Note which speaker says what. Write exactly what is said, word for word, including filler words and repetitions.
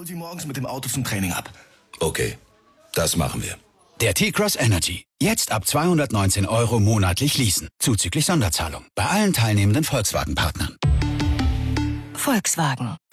Speaker 1: Sie morgens mit dem Auto zum Training ab.
Speaker 2: Okay, das machen wir.
Speaker 3: Der T-Cross Energy. Jetzt ab zweihundertneunzehn Euro monatlich leasen. Zuzüglich Sonderzahlung. Bei allen teilnehmenden Volkswagen-Partnern.
Speaker 4: Volkswagen.